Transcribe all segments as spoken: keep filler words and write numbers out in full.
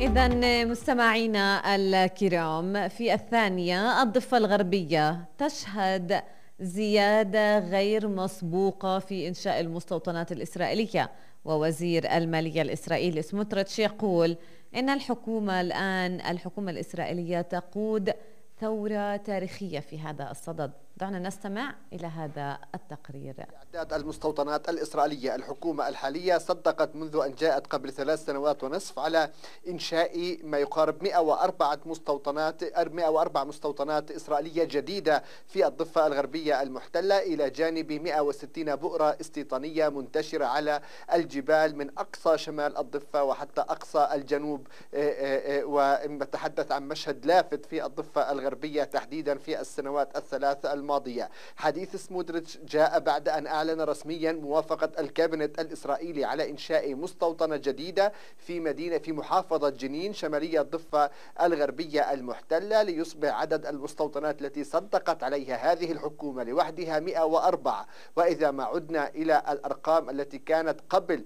إذا مستمعينا الكرام، في الثانية الضفة الغربية تشهد زيادة غير مسبوقة في إنشاء المستوطنات الإسرائيلية، ووزير المالية الإسرائيلي سموتريتش يقول إن الحكومة الآن الحكومة الإسرائيلية تقود ثورة تاريخية في هذا الصدد. دعنا نستمع إلى هذا التقرير. إعداد المستوطنات الإسرائيلية، الحكومة الحالية صدقت منذ أن جاءت قبل ثلاث سنوات ونصف على إنشاء ما يقارب مئة وأربعة مستوطنات مئة وأربعة مستوطنات إسرائيلية جديدة في الضفة الغربية المحتلة، إلى جانب مئة وستين بؤرة استيطانية منتشرة على الجبال من أقصى شمال الضفة وحتى أقصى الجنوب. ونتحدث عن مشهد لافت في الضفة الغربية تحديدا في السنوات الثلاث الماضية. حديث سموتريتش جاء بعد أن أعلن رسميا موافقة الكابينت الإسرائيلي على إنشاء مستوطنة جديدة في مدينة في محافظة جنين شمالية الضفة الغربية المحتلة، ليصبح عدد المستوطنات التي صدقت عليها هذه الحكومة لوحدها مئة وأربعة. وإذا ما عدنا إلى الأرقام التي كانت قبل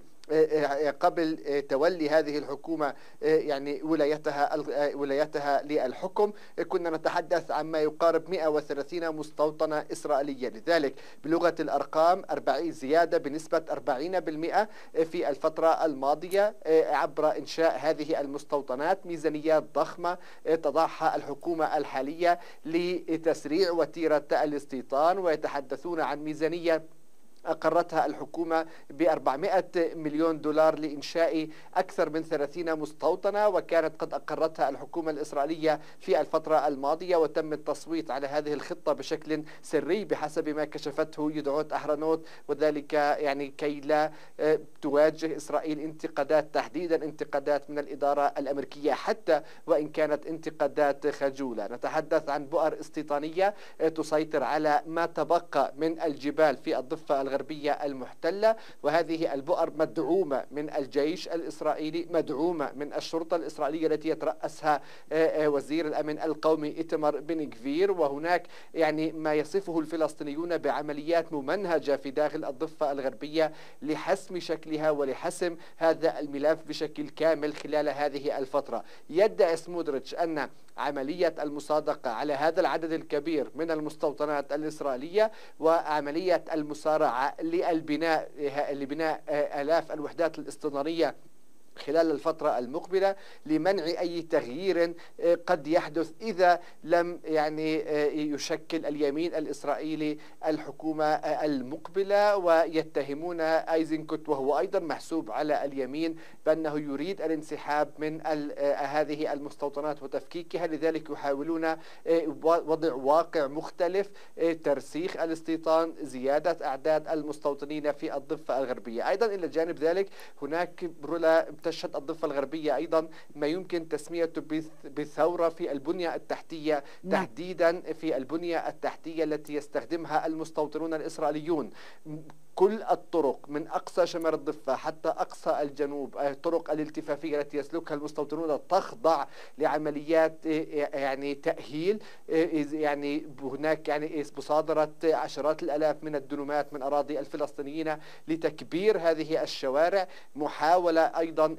قبل تولي هذه الحكومة يعني ولايتها ولايتها للحكم، كنا نتحدث عن ما يقارب مئة وثلاثين مستوطنة إسرائيلية. لذلك بلغة الأرقام أربعين زيادة بنسبة أربعين بالمئة في الفترة الماضية عبر إنشاء هذه المستوطنات. ميزانيات ضخمة تضعها الحكومة الحالية لتسريع وتيرة الاستيطان، ويتحدثون عن ميزانية أقرتها الحكومة ب أربعمئة مليون دولار لإنشاء أكثر من ثلاثين مستوطنة، وكانت قد أقرتها الحكومة الإسرائيلية في الفترة الماضية، وتم التصويت على هذه الخطة بشكل سري بحسب ما كشفته يدعوت أهرنوت، وذلك يعني كي لا تواجه إسرائيل انتقادات، تحديدا انتقادات من الإدارة الأمريكية حتى وإن كانت انتقادات خجولة. نتحدث عن بؤر استيطانية تسيطر على ما تبقى من الجبال في الضفة الغربية المحتلة، وهذه البؤر مدعومة من الجيش الإسرائيلي، مدعومة من الشرطة الإسرائيلية التي يترأسها وزير الأمن القومي إيتمار بن غفير. وهناك يعني ما يصفه الفلسطينيون بعمليات ممنهجة في داخل الضفة الغربية لحسم شكلها ولحسم هذا الملف بشكل كامل خلال هذه الفترة. يدعي سموتريتش أن عملية المصادقة على هذا العدد الكبير من المستوطنات الإسرائيلية وعملية المسارعة للبناء لبناء آلاف الوحدات الاستيطانية خلال الفترة المقبلة لمنع أي تغيير قد يحدث إذا لم يعني يشكل اليمين الإسرائيلي الحكومة المقبلة. ويتهمون أيزنكوت وهو أيضا محسوب على اليمين بأنه يريد الانسحاب من هذه المستوطنات وتفكيكها، لذلك يحاولون وضع واقع مختلف، ترسيخ الاستيطان، زيادة أعداد المستوطنين في الضفة الغربية. أيضا إلى جانب ذلك هناك برولا تشهد الضفة الغربية أيضا ما يمكن تسميته بثورة في البنية التحتية، تحديدا في البنية التحتية التي يستخدمها المستوطنون الإسرائيليون. كل الطرق من أقصى شمال الضفة حتى أقصى الجنوب، الطرق الالتفافية التي يسلكها المستوطنون تخضع لعمليات يعني تأهيل. يعني هناك يعني مصادرة عشرات الآلاف من الدنومات من أراضي الفلسطينيين لتكبير هذه الشوارع، محاولة أيضا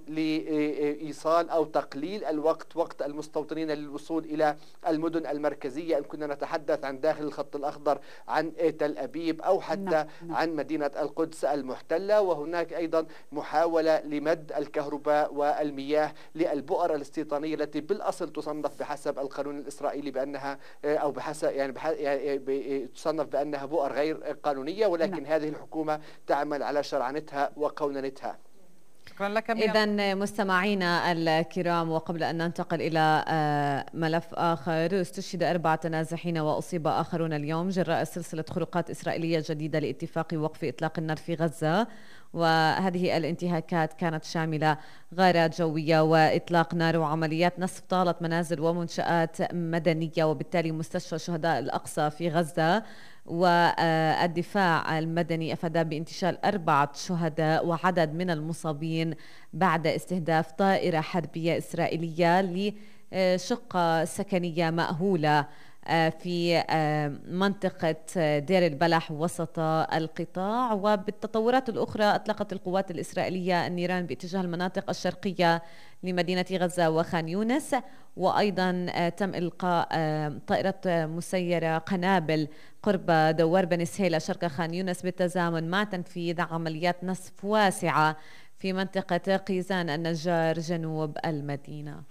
لإيصال أو تقليل الوقت وقت المستوطنين للوصول إلى المدن المركزية، إن كنا نتحدث عن داخل الخط الأخضر عن تل أبيب أو حتى نعم. عن مدينة القدس المحتلة. وهناك أيضا محاولة لمد الكهرباء والمياه للبؤر الاستيطانية التي بالأصل تصنف بحسب القانون الإسرائيلي بأنها أو بحسب يعني, يعني تصنف بأنها بؤر غير قانونية، ولكن نعم. هذه الحكومة تعمل على شرعنتها وقوننتها. إذا مستمعينا الكرام، وقبل أن ننتقل إلى ملف آخر، استشهد أربعة نازحين وأصيب آخرون اليوم جراء سلسلة خروقات إسرائيلية جديدة لاتفاق وقف إطلاق النار في غزة. وهذه الانتهاكات كانت شاملة غارات جوية وإطلاق نار وعمليات نصف طالت منازل ومنشآت مدنية، وبالتالي مستشفى شهداء الأقصى في غزة. والدفاع المدني أفاد بانتشال أربعة شهداء وعدد من المصابين بعد استهداف طائرة حربية إسرائيلية لشقة سكنية مأهولة في منطقة دير البلح وسط القطاع. وبالتطورات الأخرى أطلقت القوات الإسرائيلية النيران باتجاه المناطق الشرقية لمدينة غزة وخان يونس، وأيضا تم إلقاء طائرة مسيرة قنابل قرب دوار بني سهيلة شرق خان يونس بالتزامن مع تنفيذ عمليات نسف واسعة في منطقة قيزان النجار جنوب المدينة.